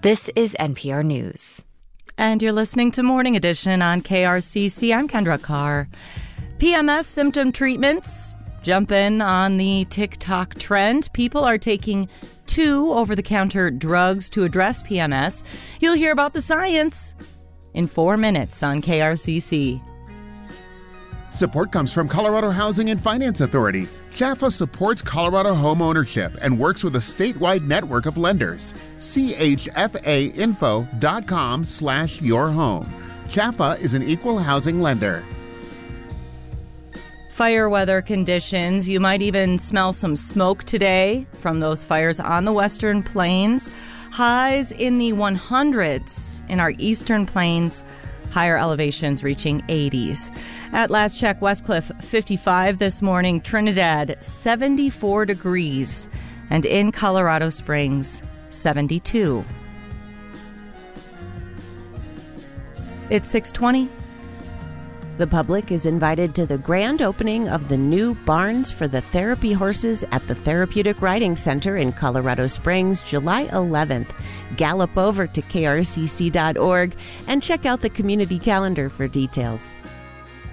This is NPR News. And you're listening to Morning Edition on KRCC. I'm Kendra Carr. PMS symptom treatments jump in on the TikTok trend. People are taking 2 over-the-counter drugs to address PMS. You'll hear about the science in 4 minutes on KRCC. Support comes from Colorado Housing and Finance Authority. CHFA supports Colorado home ownership and works with a statewide network of lenders. chfainfo.com/yourhome. CHFA is an equal housing lender. Fire weather conditions. You might even smell some smoke today from those fires on the Western Plains. Highs in the 100s in our Eastern Plains. Higher elevations reaching 80s. At last check, Westcliff 55 this morning, Trinidad 74 degrees, and in Colorado Springs 72. It's 6:20. The public is invited to the grand opening of the new barns for the therapy horses at the Therapeutic Riding Center in Colorado Springs, July 11th. Gallop over to krcc.org and check out the community calendar for details.